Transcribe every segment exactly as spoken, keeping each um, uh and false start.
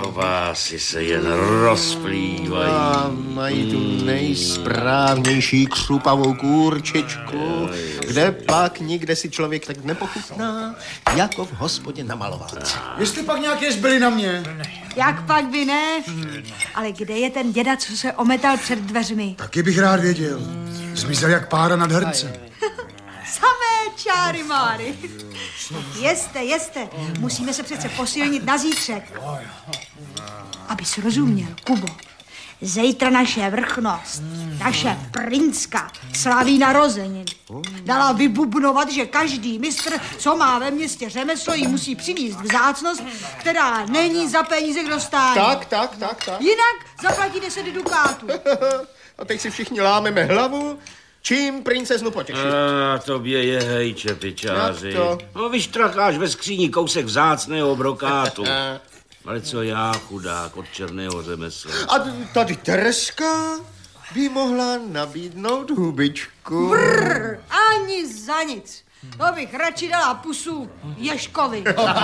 Klobásy se jen rozplývají. A mají tu nejsprávnější křupavou kůrčičku, kde pak nikde si člověk tak nepochutná, jako v hospodě na Malovalce. Jestli pak nějaké zbyly na mě. Jak pak by ne? Ale kde je ten děda, co se ometal před dveřmi? Taky bych rád věděl. Zmizel jak pára nad hrncem. Samé čáry máry. Jeste, jeste. Musíme se přece posilnit na zítřek. Abys rozuměl, Kubo. Zítra naše vrchnost, naše prinska, slaví narozeniny. Dala vybubnovat, že každý mistr, co má ve městě řemeslo, jí musí přinést vzácnost, která není za peníze k dostání. Tak, tak, tak, tak. Jinak zaplatí deset dukátů. A teď si všichni lámeme hlavu, čím princeznu potěšit. A tobě je hej, čepičáři. Jak to? No, vyštrakáš ve skříni kousek vzácného brokátu. Ale co já, chudák, od černého řemesla. A tady Tereska by mohla nabídnout hubičku. Brr, ani za nic. To bych radši dala pusu Ježkovi.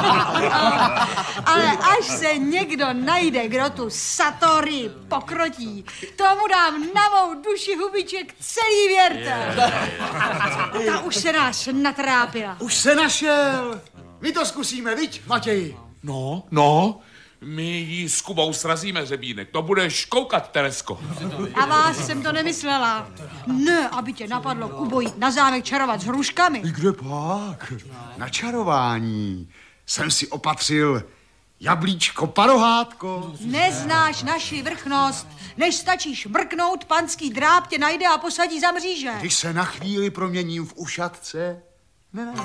Ale až se někdo najde, kdo tu Satori pokrotí, tomu dám na mou duši hubiček celý věrtel. Ta už se nás natrápila. Už se našel. My to zkusíme, viď, Matěji? No, no, my jí s Kubou srazíme řebínek. To budeš koukat, Teresko. A vás jsem to nemyslela. Ne, aby tě napadlo, Kubo, jít na zámek čarovat s hruškami. Kde pak? Na čarování jsem si opatřil jablíčko parohátko. Neznáš naši vrchnost. Než stačíš mrknout, panský dráp tě najde a posadí za mříže. Když se na chvíli proměním v ušatce, ne, ne.